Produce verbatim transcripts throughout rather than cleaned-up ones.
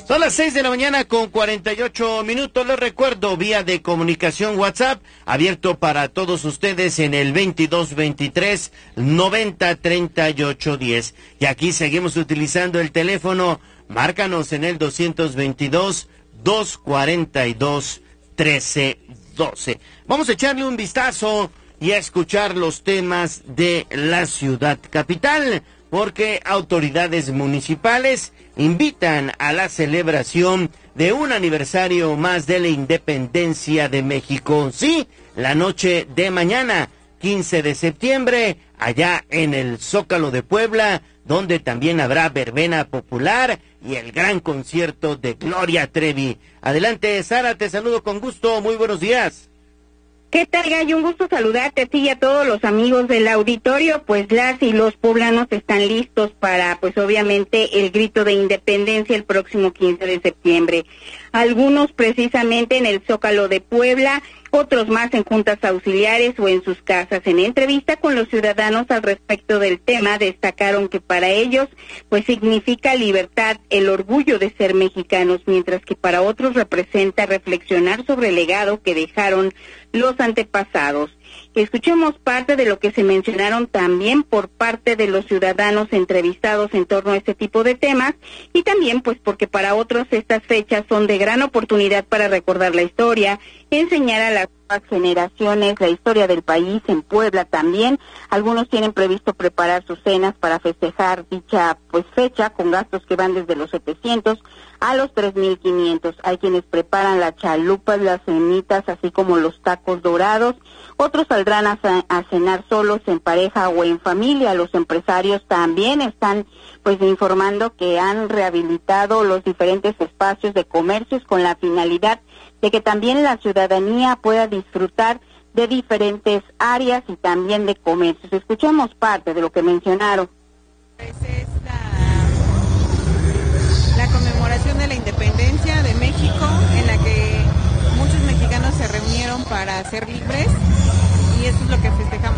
Son las seis de la mañana con cuarenta y ocho minutos. Les recuerdo, vía de comunicación WhatsApp, abierto para todos ustedes en el veintidós veintitrés noventa treinta y ocho diez. Y aquí seguimos utilizando el teléfono. Márcanos en el doscientos veintidós, doscientos cuarenta y dos, trece doce. Vamos a echarle un vistazo y a escuchar los temas de la ciudad capital, porque autoridades municipales invitan a la celebración de un aniversario más de la independencia de México. Sí, la noche de mañana, quince de septiembre, allá en el Zócalo de Puebla, donde también habrá verbena popular y el gran concierto de Gloria Trevi. Adelante, Sara, te saludo con gusto, muy buenos días. ¿Qué tal, Gallo? Un gusto saludarte a ti y a todos los amigos del auditorio. Pues las y los poblanos están listos para, pues obviamente, el grito de independencia el próximo quince de septiembre. Algunos precisamente en el Zócalo de Puebla, otros más en juntas auxiliares o en sus casas. En entrevista con los ciudadanos al respecto del tema, destacaron que para ellos, pues significa libertad, el orgullo de ser mexicanos, mientras que para otros representa reflexionar sobre el legado que dejaron los antepasados. Escuchemos parte de lo que se mencionaron también por parte de los ciudadanos entrevistados en torno a este tipo de temas, y también pues porque para otros estas fechas son de gran oportunidad para recordar la historia, enseñar a las nuevas generaciones la historia del país. En Puebla también algunos tienen previsto preparar sus cenas para festejar dicha pues fecha, con gastos que van desde los setecientos a los tres mil quinientos. Hay quienes preparan las chalupas, las cenitas, así como los tacos dorados. Otros saldrán a, a cenar solos, en pareja o en familia. Los empresarios también están pues informando que han rehabilitado los diferentes espacios de comercios con la finalidad de que también la ciudadanía pueda disfrutar de diferentes áreas y también de comercios. Escuchemos parte de lo que mencionaron. Pues es la, la conmemoración de la independencia de México, en la que muchos mexicanos se reunieron para ser libres, y eso es lo que festejamos.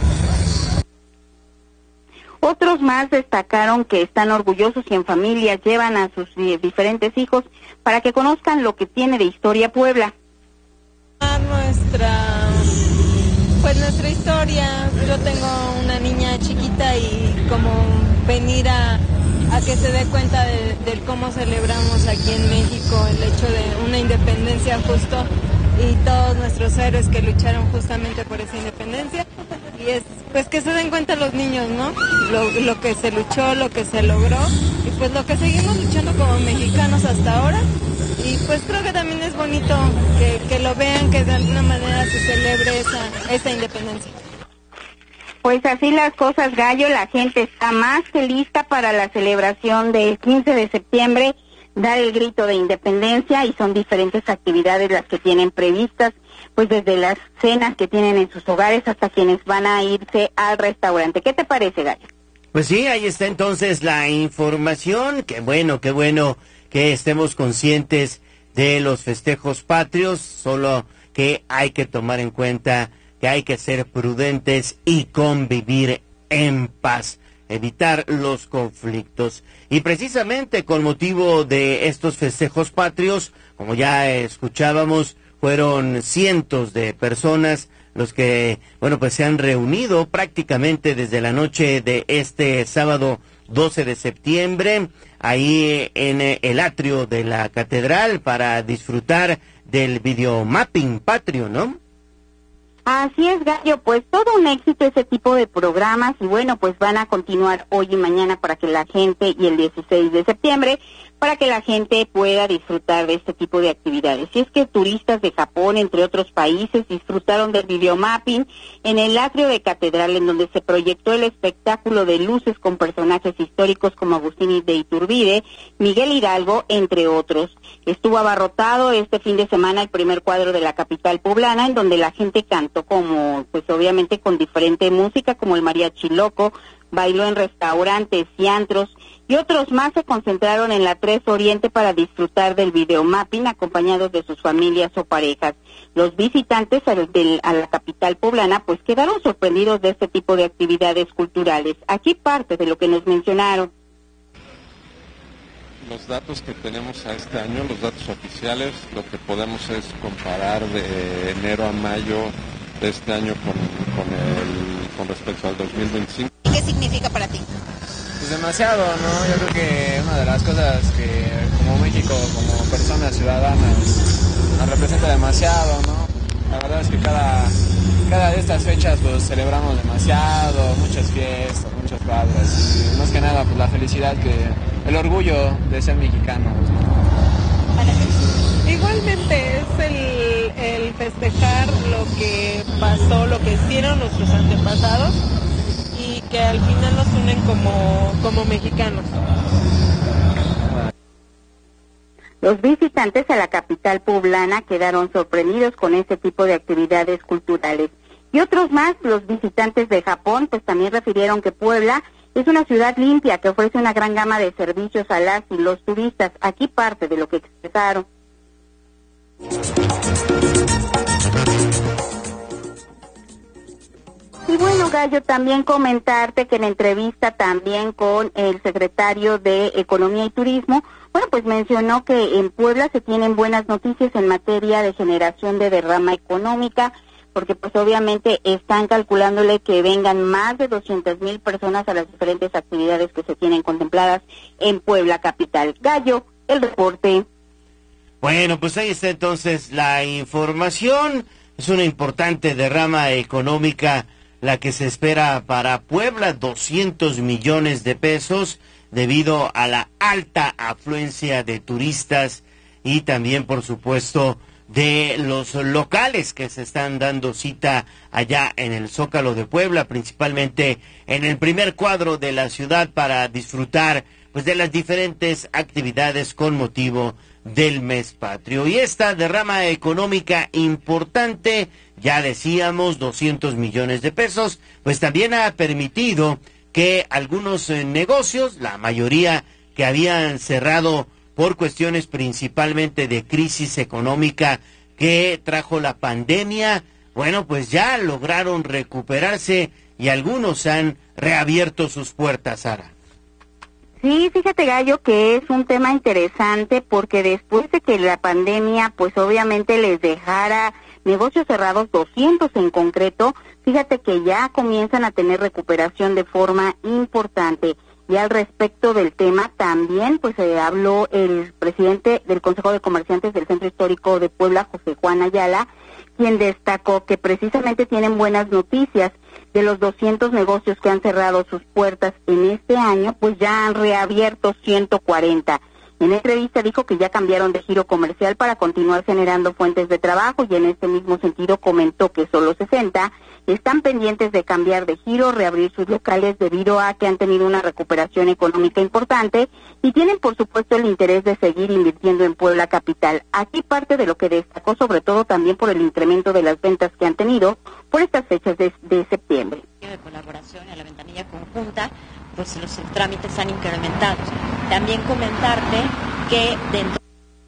Otros más destacaron que están orgullosos y en familia llevan a sus diferentes hijos para que conozcan lo que tiene de historia Puebla. Nuestra, pues nuestra historia, yo tengo una niña chiquita y como venir a, a que se dé cuenta de, de cómo celebramos aquí en México el hecho de una independencia justo, y todos nuestros héroes que lucharon justamente por esa independencia, y es pues que se den cuenta los niños, ¿no? Lo, lo que se luchó, lo que se logró, y pues lo que seguimos luchando como mexicanos hasta ahora, y pues creo que también es bonito que, que lo vean, que de alguna manera se celebre esa, esa independencia. Pues así las cosas, Gallo, la gente está más que lista para la celebración del quince de septiembre, dar el grito de independencia, y son diferentes actividades las que tienen previstas, pues desde las cenas que tienen en sus hogares hasta quienes van a irse al restaurante. ¿Qué te parece, Gallo? Pues sí, ahí está entonces la información. Qué bueno, qué bueno que estemos conscientes de los festejos patrios, solo que hay que tomar en cuenta que hay que ser prudentes y convivir en paz, evitar los conflictos. Y precisamente con motivo de estos festejos patrios, como ya escuchábamos, fueron cientos de personas los que, bueno, pues se han reunido prácticamente desde la noche de este sábado doce de septiembre, ahí en el atrio de la catedral, para disfrutar del videomapping patrio, ¿no? Así es, Gallo, pues todo un éxito ese tipo de programas, y bueno, pues van a continuar hoy y mañana para que la gente, y el dieciséis de septiembre, para que la gente pueda disfrutar de este tipo de actividades. Y es que turistas de Japón, entre otros países, disfrutaron del videomapping en el atrio de catedral, en donde se proyectó el espectáculo de luces con personajes históricos como Agustín de Iturbide, Miguel Hidalgo, entre otros. Estuvo abarrotado este fin de semana el primer cuadro de la capital poblana, en donde la gente cantó como, pues obviamente con diferente música, como el mariachi loco, bailó en restaurantes y antros, y otros más se concentraron en la tres Oriente para disfrutar del videomapping acompañados de sus familias o parejas. Los visitantes a, del, a la capital poblana pues quedaron sorprendidos de este tipo de actividades culturales. Aquí parte de lo que nos mencionaron. los datos que tenemos a este año, los datos oficiales, lo que podemos es comparar de enero a mayo de este año con, con, el, con respecto al dos mil veinticinco. ¿Y qué significa para ti? Pues demasiado, ¿no? Yo creo que una de las cosas que como México, como personas ciudadanas, nos representa demasiado, ¿no? La verdad es que cada, cada de estas fechas pues celebramos demasiado, muchas fiestas, muchas padres, y más que nada pues la felicidad, que el orgullo de ser mexicanos, ¿no? Igualmente es el, el festejar lo que pasó, lo que hicieron nuestros antepasados y que al final nos unen como, como mexicanos. Los visitantes a la capital poblana quedaron sorprendidos con este tipo de actividades culturales. Y otros más, los visitantes de Japón, pues también refirieron que Puebla es una ciudad limpia que ofrece una gran gama de servicios a las y los turistas. Aquí parte de lo que expresaron. Y bueno, Gallo, también comentarte que en entrevista también con el secretario de Economía y Turismo, bueno, pues mencionó que en Puebla se tienen buenas noticias en materia de generación de derrama económica, porque pues obviamente están calculándole que vengan más de doscientas mil personas a las diferentes actividades que se tienen contempladas en Puebla capital. Gallo, el reporte. Bueno, pues ahí está entonces la información. Es una importante derrama económica la que se espera para Puebla, doscientos millones de pesos, debido a la alta afluencia de turistas y también, por supuesto, de los locales que se están dando cita allá en el Zócalo de Puebla, principalmente en el primer cuadro de la ciudad, para disfrutar pues de las diferentes actividades con motivo del mes patrio. Y esta derrama económica importante, ya decíamos, doscientos millones de pesos, pues también ha permitido que algunos eh, negocios, la mayoría que habían cerrado por cuestiones principalmente de crisis económica que trajo la pandemia, bueno, pues ya lograron recuperarse y algunos han reabierto sus puertas, Sara. Sí, fíjate, Gallo, que es un tema interesante porque después de que la pandemia pues obviamente les dejara negocios cerrados, doscientos en concreto, fíjate que ya comienzan a tener recuperación de forma importante. Y al respecto del tema también pues se eh, habló el presidente del Consejo de Comerciantes del Centro Histórico de Puebla, José Juan Ayala, quien destacó que precisamente tienen buenas noticias. De los doscientos negocios que han cerrado sus puertas en este año, pues ya han reabierto ciento cuarenta. En entrevista dijo que ya cambiaron de giro comercial para continuar generando fuentes de trabajo, y en este mismo sentido comentó que solo sesenta están pendientes de cambiar de giro, reabrir sus locales debido a que han tenido una recuperación económica importante y tienen por supuesto el interés de seguir invirtiendo en Puebla capital. Aquí parte de lo que destacó, sobre todo también por el incremento de las ventas que han tenido por estas fechas de, de septiembre. De colaboración a la ventanilla conjunta, pues los trámites han incrementado. También comentarte que dentro...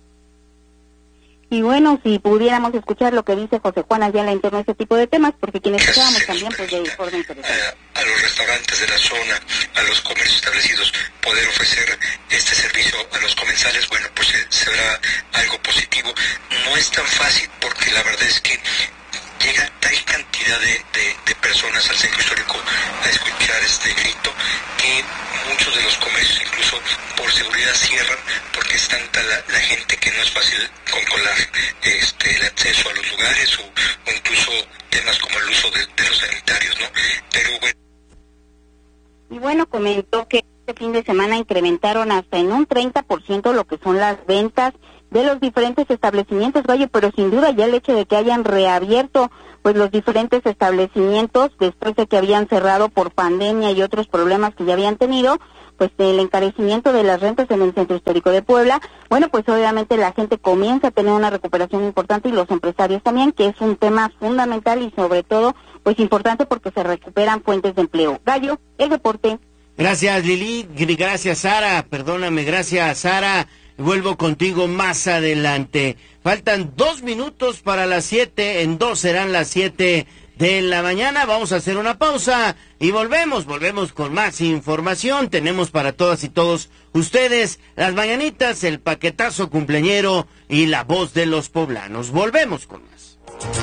Y bueno, si pudiéramos escuchar lo que dice José Juan Ayala en torno a este tipo de temas, porque quienes escuchábamos también pues de forma interesante. A, a los restaurantes de la zona, a los comercios establecidos, poder ofrecer este servicio a los comensales, bueno, pues será algo positivo. No es tan fácil porque la verdad es que llega tal cantidad de, de, de personas al centro histórico a escuchar este grito que muchos de los comercios incluso por seguridad cierran porque es tanta la, la gente que no es fácil controlar este, el acceso a los lugares o, o incluso temas como el uso de, de los sanitarios, ¿no? Pero bueno. Y bueno, comentó que este fin de semana incrementaron hasta en un treinta por ciento lo que son las ventas de los diferentes establecimientos, Gallo, pero sin duda ya el hecho de que hayan reabierto pues los diferentes establecimientos después de que habían cerrado por pandemia y otros problemas que ya habían tenido, pues el encarecimiento de las rentas en el Centro Histórico de Puebla, bueno, pues obviamente la gente comienza a tener una recuperación importante y los empresarios también, que es un tema fundamental y sobre todo pues importante porque se recuperan fuentes de empleo. Gallo, el reporte. Gracias, Lili, gracias, Sara, perdóname, gracias, Sara. Vuelvo contigo más adelante. Faltan dos minutos para las siete, en dos serán las siete de la mañana. Vamos a hacer una pausa y volvemos, volvemos con más información. Tenemos para todas y todos ustedes las mañanitas, el paquetazo cumpleañero y la voz de los poblanos. Volvemos con más.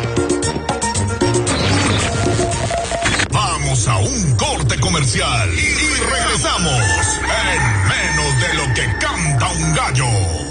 Vamos a un corte comercial y, y regresamos en menos de lo que canta un gallo.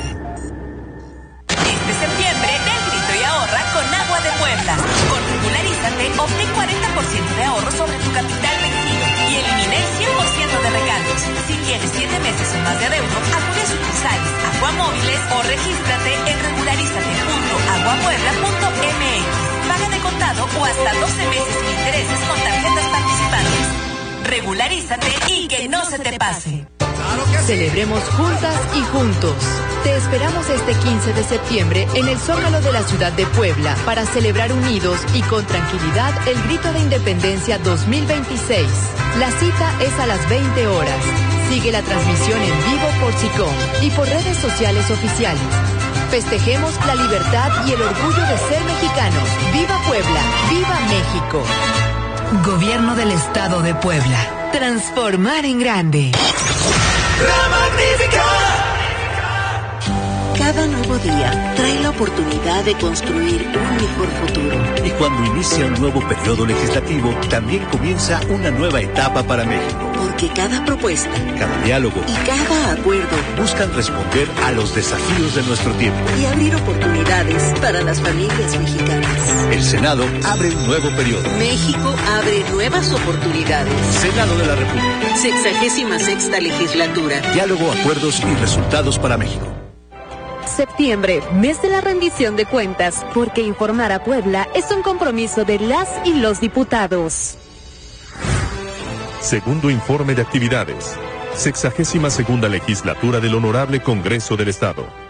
Este septiembre, da el grito y ahorra con Agua de Puebla. Con Regularízate, obtén cuarenta por ciento de ahorro sobre tu capital vencido y elimina el cien por ciento de recargos. Si tienes siete meses o más de adeudo, acude a sucursales, Aguamóviles o regístrate en regularízate punto aguapuebla punto m x. Paga de contado o hasta doce meses sin intereses con tarjetas participantes. Regularízate y que no se te pase. Celebremos juntas y juntos. Te esperamos este quince de septiembre en el Zócalo de la ciudad de Puebla para celebrar unidos y con tranquilidad el Grito de Independencia dos mil veintiséis. La cita es a las veinte horas. Sigue la transmisión en vivo por SICOM y por redes sociales oficiales. Festejemos la libertad y el orgullo de ser mexicanos. ¡Viva Puebla! ¡Viva México! Gobierno del Estado de Puebla. Transformar en grande. La Magnífica. Cada nuevo día trae la oportunidad de construir un mejor futuro. Y cuando inicia un nuevo periodo legislativo, también comienza una nueva etapa para México. Porque cada propuesta, cada diálogo y cada acuerdo buscan responder a los desafíos de nuestro tiempo y abrir oportunidades para las familias mexicanas. El Senado abre un nuevo periodo. México abre nuevas oportunidades. Senado de la República. Sexagésima sexta legislatura. Diálogo, acuerdos y resultados para México. Septiembre, mes de la rendición de cuentas, porque informar a Puebla es un compromiso de las y los diputados. Segundo informe de actividades. Sexagésima segunda legislatura del Honorable Congreso del Estado.